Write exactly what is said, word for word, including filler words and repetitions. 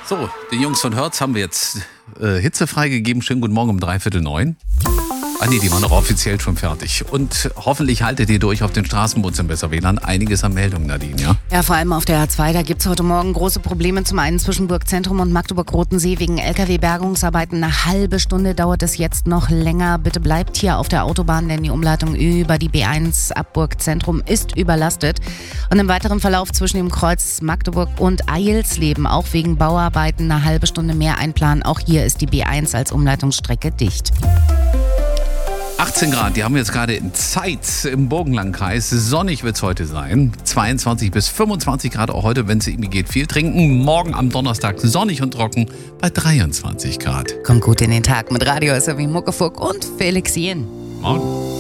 So, den Jungs von Hertz haben wir jetzt äh, Hitze freigegeben. Schönen guten Morgen um dreiviertel neun. Ah nee, die waren doch offiziell schon fertig. Und hoffentlich haltet ihr durch auf den Straßenbus im Besser W L A N. Einiges an Meldungen, Nadine, ja? Ja, vor allem auf der A zwei, da gibt es heute Morgen große Probleme. Zum einen zwischen Burg Zentrum und Magdeburg-Rotensee wegen L K W-Bergungsarbeiten. Eine halbe Stunde dauert es jetzt noch länger. Bitte bleibt hier auf der Autobahn, denn die Umleitung über die B eins ab Burg Zentrum ist überlastet. Und im weiteren Verlauf zwischen dem Kreuz Magdeburg und Eilsleben, auch wegen Bauarbeiten, eine halbe Stunde mehr einplanen. Auch hier ist die B eins als Umleitungsstrecke dicht. achtzehn Grad, die haben wir jetzt gerade in Zeitz im Burgenlandkreis. Sonnig wird es heute sein. zweiundzwanzig bis fünfundzwanzig Grad auch heute, wenn es irgendwie geht. Viel trinken. Morgen am Donnerstag sonnig und trocken bei dreiundzwanzig Grad. Kommt gut in den Tag mit Radio S R W Muckefuck und Felix Jen. Morgen.